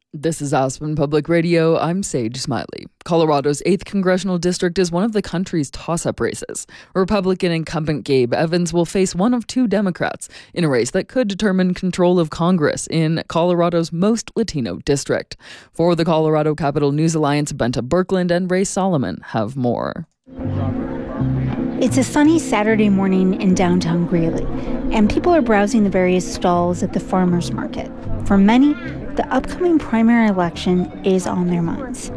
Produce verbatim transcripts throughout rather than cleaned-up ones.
This is Aspen Public Radio. I'm Sage Smiley. Colorado's eighth Congressional District is one of the country's toss-up races. Republican incumbent Gabe Evans will face one of two Democrats in a race that could determine control of Congress in Colorado's most Latino district. For the Colorado Capital News Alliance, Benta Birkeland and Ray Solomon have more. It's a sunny Saturday morning in downtown Greeley, and people are browsing the various stalls at the farmers market. For many, the upcoming primary election is on their minds.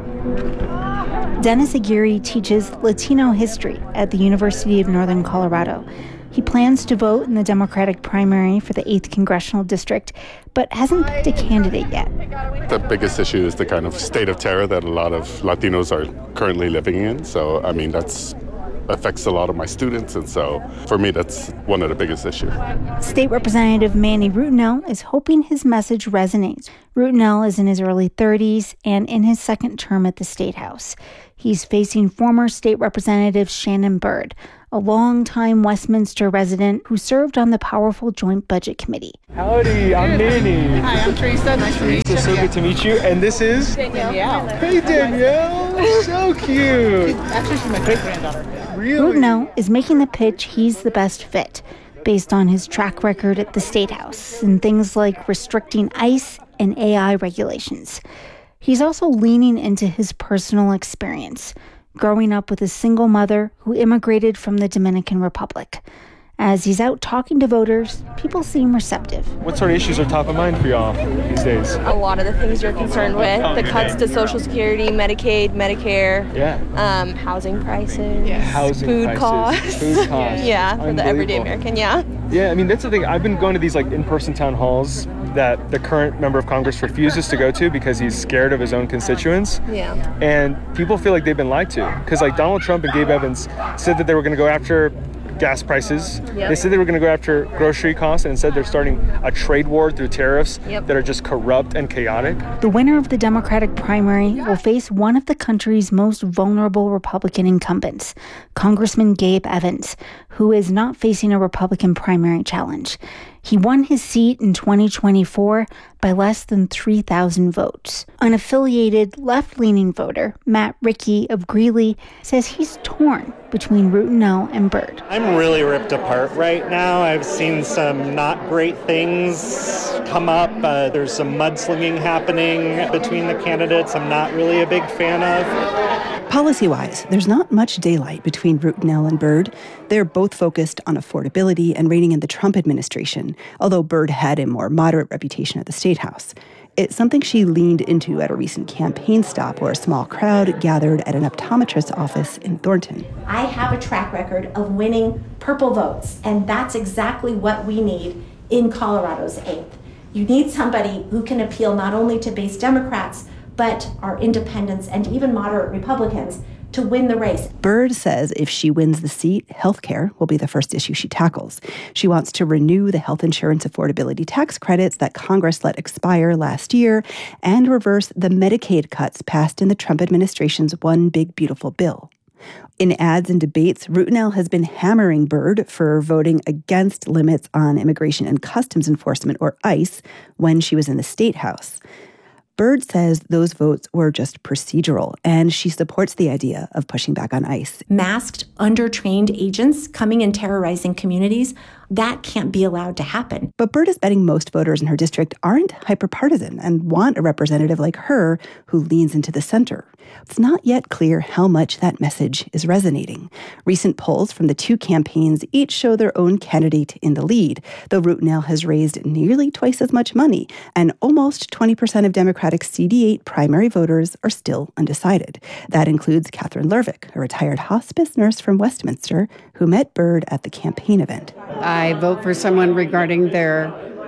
Dennis Aguirre teaches Latino history at the University of Northern Colorado. He plans to vote in the Democratic primary for the eighth Congressional District, but hasn't picked a candidate yet. The biggest issue is the kind of state of terror that a lot of Latinos are currently living in. So, I mean, that's affects a lot of my students, and so for me that's one of the biggest issues. State Representative Manny Routenell is hoping his message resonates. Routenell is in his early thirties and in his second term at the State House. He's facing former State Representative Shannon Byrd, a longtime Westminster resident who served on the powerful Joint Budget Committee. Howdy, I'm Manny. Hi, I'm Teresa. Nice to meet you. So good to meet you. And this is? Danielle. Hey, Danielle. So cute. Actually, she's my great-granddaughter. Really? Routenell is making the pitch he's the best fit, based on his track record at the State House and things like restricting ICE and A I regulations. He's also leaning into his personal experience, growing up with a single mother who immigrated from the Dominican Republic. As he's out talking to voters, people seem receptive. What sort of issues are top of mind for y'all these days? A lot of the things you're concerned with. The cuts to Social Security, Medicaid, Medicare, Yeah. um, housing prices, Housing food prices, costs. Food costs. Yeah, for the everyday Unbelievable. American, yeah. Yeah, I mean, that's the thing. I've been going to these like in-person town halls that the current member of Congress refuses to go to because he's scared of his own constituents. Yeah. And people feel like they've been lied to. Because like Donald Trump and Gabe Evans said that they were going to go after gas prices. Yep. They said they were going to go after grocery costs, and instead they're starting a trade war through tariffs Yep. that are just corrupt and chaotic. The winner of the Democratic primary will face one of the country's most vulnerable Republican incumbents, Congressman Gabe Evans, who is not facing a Republican primary challenge. He won his seat in twenty twenty-four by less than three thousand votes. Unaffiliated, left-leaning voter Matt Rickey of Greeley says he's torn between Routenell and Byrd. I'm really ripped apart right now. I've seen some not great things come up. Uh, there's some mudslinging happening between the candidates I'm not really a big fan of. Policy-wise, there's not much daylight between Routenell and Byrd. They're both focused on affordability and reining in the Trump administration, although Byrd had a more moderate reputation at the State House. It's something she leaned into at a recent campaign stop where a small crowd gathered at an optometrist's office in Thornton. I have a track record of winning purple votes, and that's exactly what we need in Colorado's eighth. You need somebody who can appeal not only to base Democrats, but our independents and even moderate Republicans to win the race. Byrd says if she wins the seat, healthcare will be the first issue she tackles. She wants to renew the health insurance affordability tax credits that Congress let expire last year and reverse the Medicaid cuts passed in the Trump administration's One Big Beautiful Bill. In ads and debates, Routenell has been hammering Byrd for voting against limits on Immigration and Customs Enforcement, or ICE, when she was in the State House. Byrd says those votes were just procedural, and she supports the idea of pushing back on ICE. Masked, undertrained agents coming and terrorizing communities, that can't be allowed to happen. But Byrd is betting most voters in her district aren't hyperpartisan and want a representative like her who leans into the center. It's not yet clear how much that message is resonating. Recent polls from the two campaigns each show their own candidate in the lead, though Routenell has raised nearly twice as much money, and almost twenty percent of Democratic C D eight primary voters are still undecided. That includes Catherine Lervick, a retired hospice nurse from Westminster who met Byrd at the campaign event. I vote for someone regarding their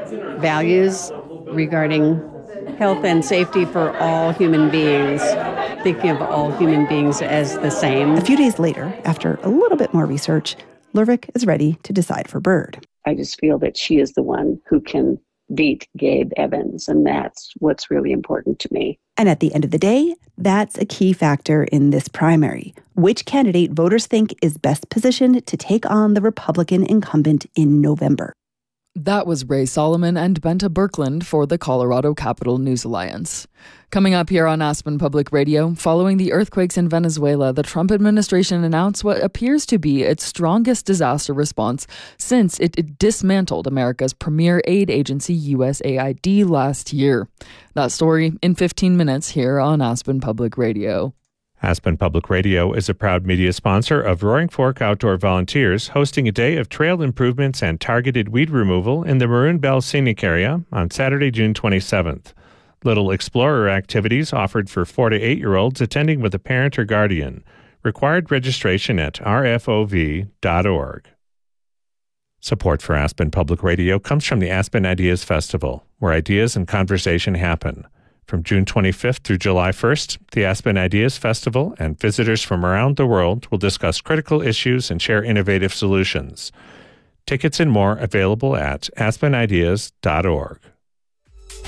values, regarding health and safety for all human beings, thinking of all human beings as the same. A few days later, after a little bit more research, Lervick is ready to decide for Byrd. I just feel that she is the one who can beat Gabe Evans, and that's what's really important to me. And at the end of the day, that's a key factor in this primary. Which candidate voters think is best positioned to take on the Republican incumbent in November? That was Ray Solomon and Benta Birkeland for the Colorado Capital News Alliance. Coming up here on Aspen Public Radio, following the earthquakes in Venezuela, the Trump administration announced what appears to be its strongest disaster response since it, it dismantled America's premier aid agency, U S A I D, last year. That story in fifteen minutes here on Aspen Public Radio. Aspen Public Radio is a proud media sponsor of Roaring Fork Outdoor Volunteers, hosting a day of trail improvements and targeted weed removal in the Maroon Bell Scenic Area on Saturday, June twenty-seventh. Little Explorer activities offered for four to eight-year-olds attending with a parent or guardian. Required registration at r f o v dot org. Support for Aspen Public Radio comes from the Aspen Ideas Festival, where ideas and conversation happen. From June twenty-fifth through July first, the Aspen Ideas Festival and visitors from around the world will discuss critical issues and share innovative solutions. Tickets and more available at aspen ideas dot org.